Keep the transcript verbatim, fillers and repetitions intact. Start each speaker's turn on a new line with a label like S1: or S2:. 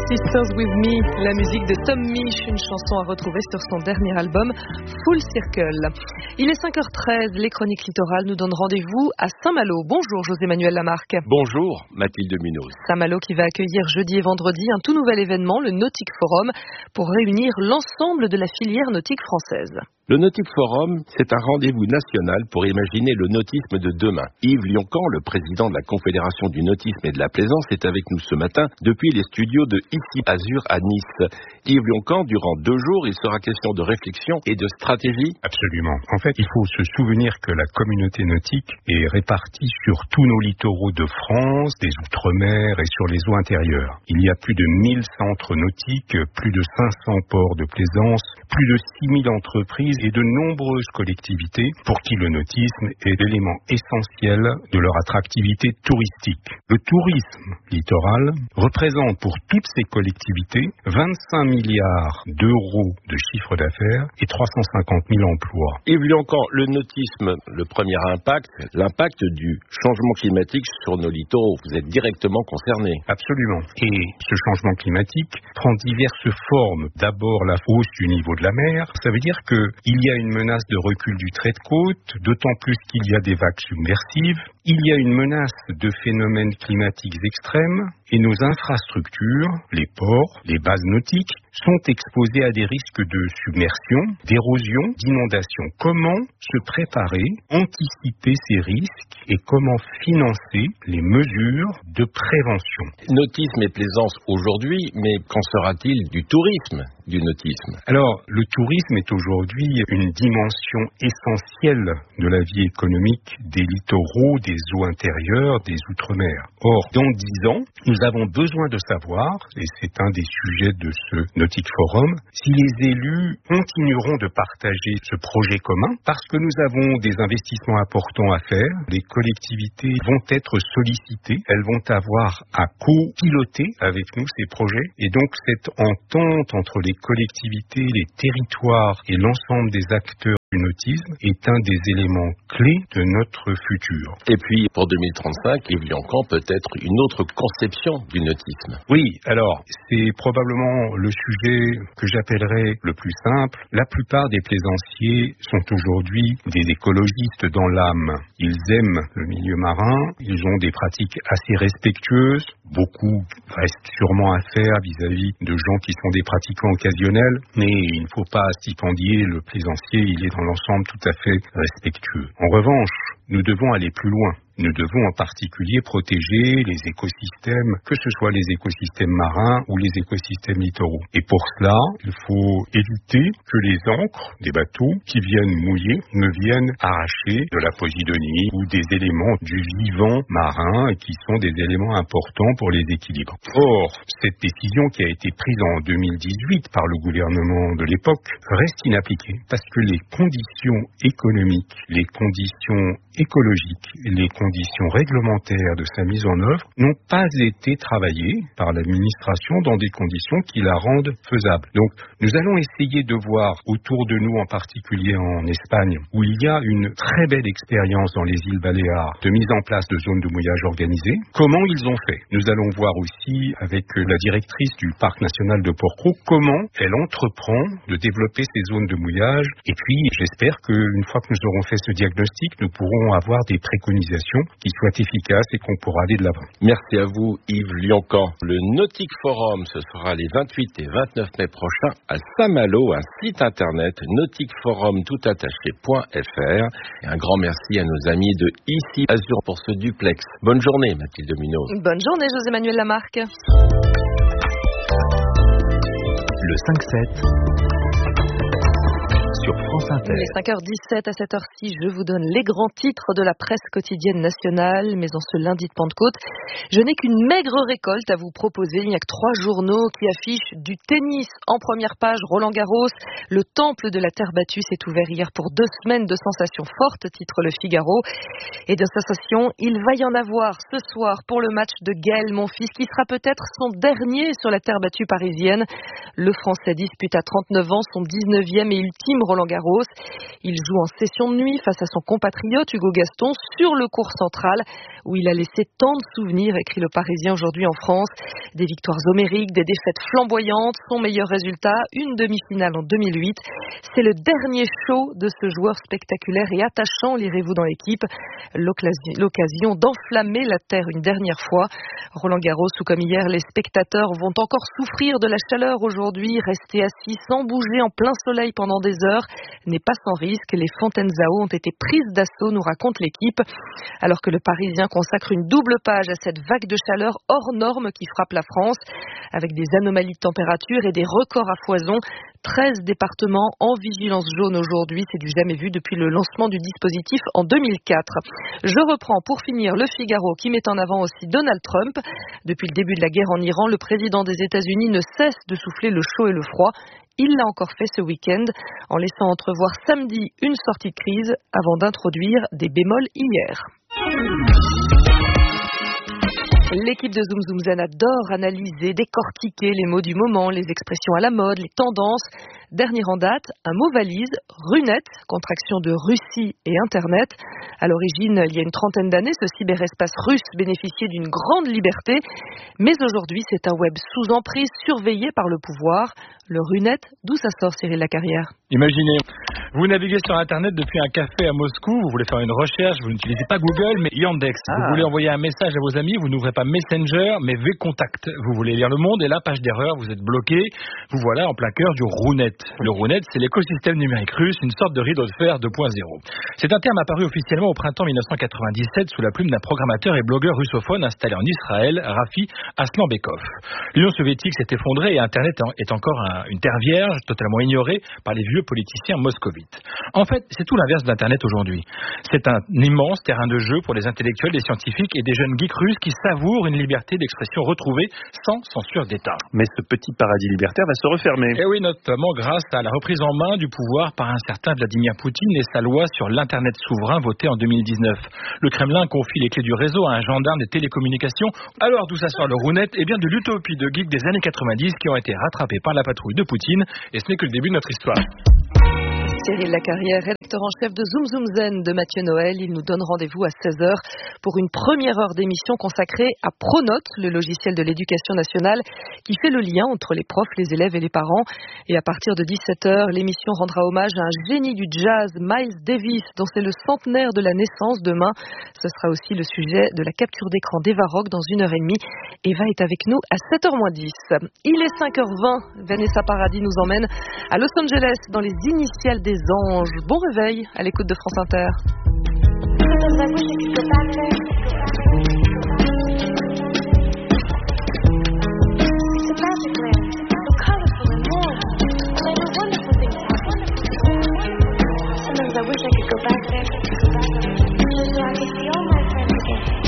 S1: Sisters With Me, la musique de Tom Misch, une chanson à retrouver sur son dernier album Full Circle. Il est cinq heures treize, les chroniques littorales nous donnent rendez-vous à Saint-Malo. Bonjour José-Manuel Lamarque.
S2: Bonjour Mathilde Munoz.
S1: Saint-Malo qui va accueillir jeudi et vendredi un tout nouvel événement, le Nautic Forum, pour réunir l'ensemble de la filière nautique française.
S2: Le Nautic Forum, c'est un rendez-vous national pour imaginer le nautisme de demain. Yves Lioncan, le président de la Confédération du nautisme et de la plaisance, est avec nous ce matin depuis les studios de Ici Azur à Nice. Yves Lioncan, durant deux jours, il sera question de réflexion et de stratégie.
S3: Absolument. En fait, il faut se souvenir que la communauté nautique est répartie sur tous nos littoraux de France, des outre-mer et sur les eaux intérieures. Il y a plus de mille centres nautiques, plus de cinq cents ports de plaisance, plus de six mille entreprises et de nombreuses collectivités pour qui le nautisme est l'élément essentiel de leur attractivité touristique. Le tourisme littoral représente pour toutes ces collectivités vingt-cinq milliards d'euros de chiffre d'affaires et trois cent cinquante mille emplois.
S2: Yves Lioncan, le nautisme, le premier impact, l'impact du changement climatique sur nos littoraux. Vous êtes directement concerné.
S3: Absolument. Et ce changement climatique prend diverses formes. D'abord la hausse du niveau de la mer. Ça veut dire que il y a une menace de recul du trait de côte, d'autant plus qu'il y a des vagues submersives. Il y a une menace de phénomènes climatiques extrêmes et nos infrastructures, les ports, les bases nautiques, sont exposées à des risques de submersion, d'érosion, d'inondation. Comment se préparer, anticiper ces risques et comment financer les mesures de prévention?
S2: Nautisme et plaisance aujourd'hui, mais qu'en sera-t-il du tourisme, du nautisme?
S3: Alors, le tourisme est aujourd'hui une dimension essentielle de la vie économique des littoraux, des eaux intérieures, des outre-mer. Or, dans dix ans, nous avons besoin de savoir, et c'est un des sujets de ce Nautic Forum, si les élus continueront de partager ce projet commun, parce que nous avons des investissements importants à faire. Les collectivités vont être sollicitées, elles vont avoir à co-piloter avec nous ces projets, et donc cette entente entre les collectivités, les territoires et l'ensemble des acteurs du nautisme est un des éléments clés de notre futur.
S2: Et puis, pour deux mille trente-cinq, Yves Lioncan, peut-être une autre conception du nautisme.
S3: Oui, alors, c'est probablement le sujet que j'appellerais le plus simple. La plupart des plaisanciers sont aujourd'hui des écologistes dans l'âme. Ils aiment le milieu marin, ils ont des pratiques assez respectueuses. Beaucoup reste sûrement à faire vis-à-vis de gens qui sont des pratiquants occasionnels, mais il ne faut pas stipendier le plaisancier, il est dans l'ensemble tout à fait respectueux. En revanche, nous devons aller plus loin. Nous devons en particulier protéger les écosystèmes, que ce soit les écosystèmes marins ou les écosystèmes littoraux. Et pour cela, il faut éviter que les ancres des bateaux qui viennent mouiller ne viennent arracher de la posidonie ou des éléments du vivant marin qui sont des éléments importants pour les équilibres. Or, cette décision qui a été prise en deux mille dix-huit par le gouvernement de l'époque reste inappliquée parce que les conditions économiques, les conditions écologiques, les conditions réglementaires de sa mise en œuvre n'ont pas été travaillées par l'administration dans des conditions qui la rendent faisable. Donc, nous allons essayer de voir autour de nous, en particulier en Espagne, où il y a une très belle expérience dans les îles Baléares de mise en place de zones de mouillage organisées, comment ils ont fait. Nous allons voir aussi avec la directrice du parc national de Porquerolles comment elle entreprend de développer ces zones de mouillage. Et puis, j'espère qu'une fois que nous aurons fait ce diagnostic, nous pourrons avoir des préconisations qui soient efficaces et qu'on pourra aller de l'avant.
S2: Merci à vous Yves Lioncan. Le Nautic Forum, ce sera les vingt-huit et vingt-neuf mai prochains à Saint-Malo, un site internet nauticforum tout attaché point f r. Et un grand merci à nos amis de Ici Azur pour ce duplex. Bonne journée Mathilde Munoz.
S1: Bonne journée José-Manuel Lamarque.
S4: Le cinq sept sur France Inter.
S1: Il est cinq heures dix-sept, à cette heure-ci, je vous donne les grands titres de la presse quotidienne nationale, mais en ce lundi de Pentecôte, je n'ai qu'une maigre récolte à vous proposer. Il n'y a que trois journaux qui affichent du tennis en première page. Roland Garros, le temple de la terre battue s'est ouvert hier pour deux semaines de sensations fortes, titre Le Figaro. Et de sensations, il va y en avoir ce soir pour le match de Gaël Monfils, qui sera peut-être son dernier sur la terre battue parisienne. Le Français dispute à trente-neuf ans son dix-neuvième et ultime Roland Garros Garros. Il joue en session de nuit face à son compatriote Hugo Gaston sur le court central où il a laissé tant de souvenirs, écrit le Parisien aujourd'hui en France. Des victoires homériques, des défaites flamboyantes, son meilleur résultat, une demi-finale en deux mille huit. C'est le dernier show de ce joueur spectaculaire et attachant, lirez-vous dans l'équipe. L'occasion d'enflammer la terre une dernière fois. Roland Garros, tout comme hier, les spectateurs vont encore souffrir de la chaleur aujourd'hui. Rester assis sans bouger en plein soleil pendant des heures n'est pas sans risque. Les fontaines à eau ont été prises d'assaut, nous raconte l'équipe. Alors que le Parisien consacre une double page à cette vague de chaleur hors norme qui frappe la France, avec des anomalies de température et des records à foison. treize départements en vigilance jaune aujourd'hui, c'est du jamais vu depuis le lancement du dispositif en deux mille quatre. Je reprends pour finir le Figaro qui met en avant aussi Donald Trump. Depuis le début de la guerre en Iran, le président des États-Unis ne cesse de souffler le chaud et le froid. Il l'a encore fait ce week-end en laissant entrevoir samedi une sortie de crise avant d'introduire des bémols hier. L'équipe de Zoom Zoom Zen adore analyser, décortiquer les mots du moment, les expressions à la mode, les tendances. Dernier en date, un mot valise, Runet, contraction de Russie et Internet. À l'origine, il y a une trentaine d'années, ce cyberespace russe bénéficiait d'une grande liberté. Mais aujourd'hui, c'est un web sous emprise, surveillé par le pouvoir. Le Runet, d'où ça sort, Cyril Lacarrière?
S5: Imaginez, vous naviguez sur Internet depuis un café à Moscou, vous voulez faire une recherche, vous n'utilisez pas Google, mais Yandex. Ah. Vous voulez envoyer un message à vos amis, vous n'ouvrez pas Messenger, mais V-Contact. Vous voulez lire Le Monde, et là, page d'erreur, vous êtes bloqué. Vous voilà en plein cœur du Runet. Le Runet, c'est l'écosystème numérique russe, une sorte de rideau de fer deux point zéro. C'est un terme apparu officiellement au printemps mille neuf cent quatre-vingt-dix-sept sous la plume d'un programmateur et blogueur russophone installé en Israël, Rafi Aslanbekov. L'Union soviétique s'est effondrée et Internet est encore un, une terre vierge, totalement ignorée par les vieux politiciens moscovites. En fait, c'est tout l'inverse d'Internet aujourd'hui. C'est un immense terrain de jeu pour les intellectuels, les scientifiques et des jeunes geeks russes qui savourent une liberté d'expression retrouvée sans censure d'État.
S2: Mais ce petit paradis libertaire va se refermer.
S5: Et oui, notamment grâce à la reprise en main du pouvoir par un certain Vladimir Poutine et sa loi sur l'Internet souverain votée en deux mille dix-neuf. Le Kremlin confie les clés du réseau à un gendarme des télécommunications. Alors d'où ça sort le Runet? Eh bien de l'utopie de geeks des années quatre-vingt-dix qui ont été rattrapés par la patrouille de Poutine. Et ce n'est que le début de notre histoire.
S1: Cyril Lacarrière, rédacteur en chef de Zoom Zoom Zen de Mathieu Noël. Il nous donne rendez-vous à seize heures pour une première heure d'émission consacrée à Pronote, le logiciel de l'éducation nationale qui fait le lien entre les profs, les élèves et les parents. Et à partir de dix-sept heures, l'émission rendra hommage à un génie du jazz, Miles Davis, dont c'est le centenaire de la naissance demain. Ce sera aussi le sujet de la capture d'écran d'Eva Rock dans une heure et demie. Eva est avec nous à sept heures moins dix. Il est cinq heures vingt. Vanessa Paradis nous emmène à Los Angeles dans les initiales des anges. Bon réveil à l'écoute de France Inter.